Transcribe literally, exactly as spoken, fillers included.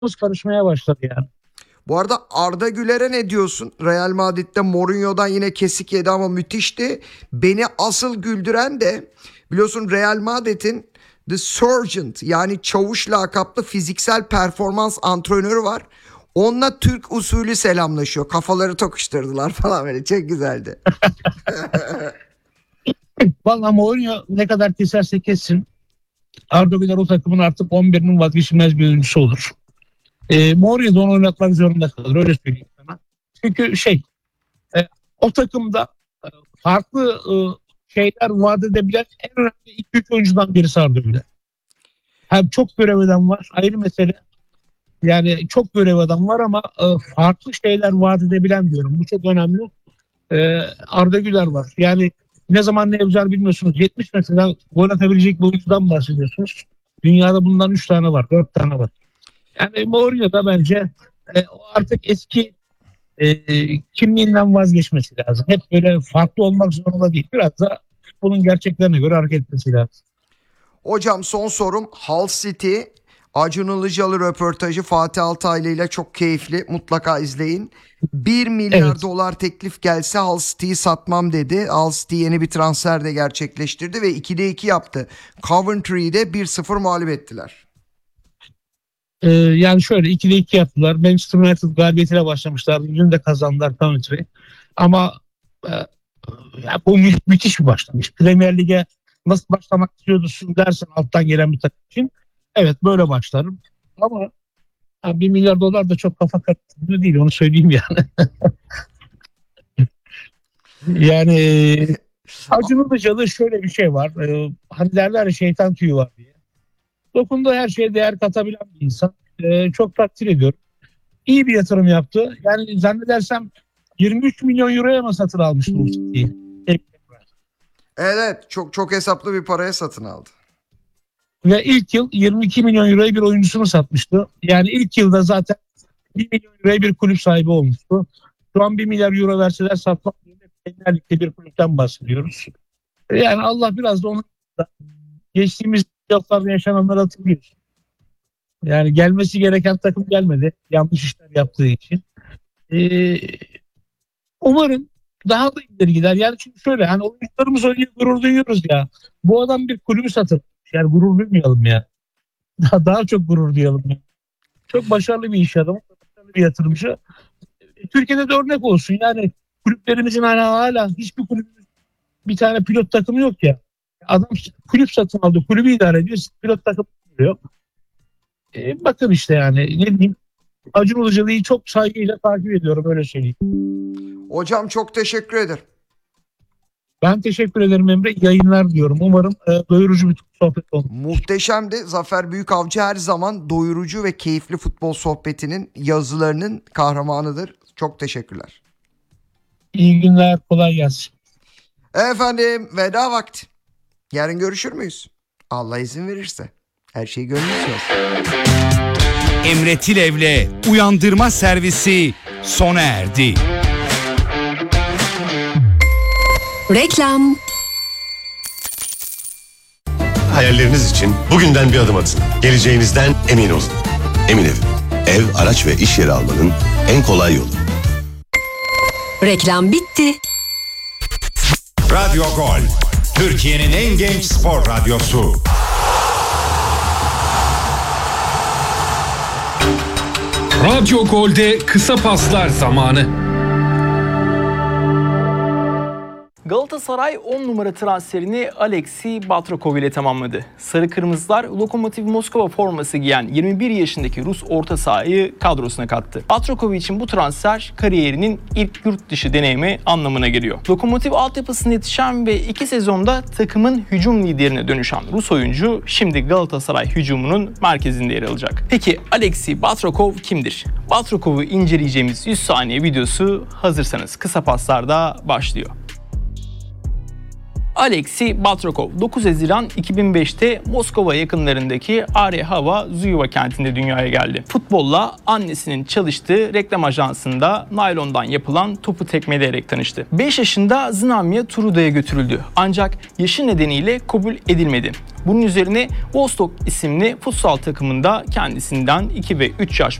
kafamız karışmaya başladı yani. Bu arada Arda Güler'e ne diyorsun? Real Madrid'de Mourinho'dan yine kesik yedi ama müthişti. Beni asıl güldüren de biliyorsun Real Madrid'in The Sergeant yani çavuş lakaplı fiziksel performans antrenörü var. Onunla Türk usulü selamlaşıyor. Kafaları tokuşturdular falan böyle. Çok güzeldi. Vallahi Mourinho ne kadar keserse kessin Arda Güler o takımın artık on birinin vazgeçilmez bir oyuncusu olur. E, Mourinho da onu oynatmak zorunda kalır. Öyle söyleyeyim sana. Çünkü şey e, o takımda e, farklı e, şeyler vaat edebilen en önemli iki üç oyuncudan birisi Arda Güler. Hem çok görev adam var. Ayrı mesele. Yani çok görev adam var ama e, farklı şeyler vaat edebilen diyorum. Bu çok önemli. E, Arda Güler var. Yani ne zaman ne yapacağını bilmiyorsunuz. yetmiş metreden gol atabilecek bir oyuncudan bahsediyorsunuz. Dünyada bundan üç tane var. dört tane var. Yani Mourinho da bence e, artık eski e, kimliğinden vazgeçmesi lazım. Hep böyle farklı olmak zorunda değil. Biraz da bunun gerçeklerine göre hareket etmesi lazım. Hocam son sorum Hull City Acun Ilıcalı röportajı Fatih Altaylı ile çok keyifli. Mutlaka izleyin. bir milyar Evet. dolar teklif gelse Hull City'yi satmam dedi. Hull City yeni bir transfer de gerçekleştirdi ve ikide iki yaptı. Coventry'yi de bir sıfır mağlup ettiler. Ee, yani şöyle ikide iki yaptılar. Manchester United galibiyetiyle başlamışlar. Dün de kazandılar Coventry. Ama e, ya bu mü- müthiş bir başlangıç. Premier Lig'e nasıl başlamak istiyorsun dersin alttan gelen bir takım için. Evet böyle başlarım. Ama ya bir milyar dolar da çok kafa karıştırıcı değil, onu söyleyeyim yani. yani e, Acun Ilıcalı şöyle bir şey var. E, hani derler ya şeytan tüyü var diye. Dokunduğu her şeye değer katabilen bir insan. E, çok takdir ediyorum. İyi bir yatırım yaptı. Yani zannedersem yirmi üç milyon euroya mı satın almıştı bu City'yi? Evet çok çok hesaplı bir paraya satın aldı. Ve ilk yıl yirmi iki milyon euroya bir oyuncusunu satmıştı. Yani ilk yılda zaten bir milyon euroya bir kulüp sahibi olmuştu. Şu an bir milyar euro verseler satmak yerine Premier Lig'de bir kulüpten bahsediyoruz. Yani Allah biraz da onun geçtiğimiz yıllarda yaşananları hatırlıyoruz. Yani gelmesi gereken takım gelmedi. Yanlış işler yaptığı için. Ee, umarım daha da ileri gider. Yani çünkü şöyle hani oyuncularımız öyle gurur duyuyoruz ya. Bu adam bir kulübü satır. Yani gurur duymayalım ya. Daha, daha çok gurur duyalım. Ya. Çok başarılı bir iş adamı. Başarılı bir yatırımcı. Türkiye'de de örnek olsun. Yani kulüplerimizin hala, hala hiçbir kulübümüz bir tane pilot takımı yok ya. Adam kulüp satın aldı. Kulübü idare ediyor. Pilot takımı yok. E, bakın işte yani ne diyeyim. Acun Ilıcalı'yı çok saygıyla takip ediyorum, öyle söyleyeyim. Hocam çok teşekkür ederim. Ben teşekkür ederim Emre. Yayınlar diyorum. Umarım e, doyurucu bir sohbet olur. Muhteşemdi. Zafer Büyükavcı her zaman doyurucu ve keyifli futbol sohbetinin yazılarının kahramanıdır. Çok teşekkürler. İyi günler. Kolay gelsin. Efendim veda vakti. Yarın görüşür müyüz? Allah izin verirse. Her şey gönlünüzce olsun. Emre Tilev'le Uyandırma Servisi sona erdi. Reklam. Hayalleriniz için bugünden bir adım atın. Geleceğinizden emin olun. Emin Ev. Ev, araç ve iş yeri almanın en kolay yolu. Reklam bitti. Radyo Gol, Türkiye'nin en genç spor radyosu. Radyo Gol'de kısa paslar zamanı. Galatasaray on numara transferini Alexey Batrakov ile tamamladı. Sarı Kırmızılar Lokomotiv Moskova forması giyen yirmi bir yaşındaki Rus orta sahayı kadrosuna kattı. Batrakov için bu transfer kariyerinin ilk yurt dışı deneyimi anlamına geliyor. Lokomotiv altyapısına yetişen ve iki sezonda takımın hücum liderine dönüşen Rus oyuncu şimdi Galatasaray hücumunun merkezinde yer alacak. Peki Alexey Batrakov kimdir? Batrakov'u inceleyeceğimiz yüz saniye videosu hazırsanız kısa paslarda başlıyor. Alexey Batrakov dokuz Haziran iki bin beşte Moskova yakınlarındaki Arehava Zuyeva kentinde dünyaya geldi. Futbolla annesinin çalıştığı reklam ajansında naylondan yapılan topu tekmeleyerek tanıştı. beş yaşında Znamya Truda'ya götürüldü. Ancak yaşı nedeniyle kabul edilmedi. Bunun üzerine Vostok isimli futsal takımında kendisinden iki ve üç yaş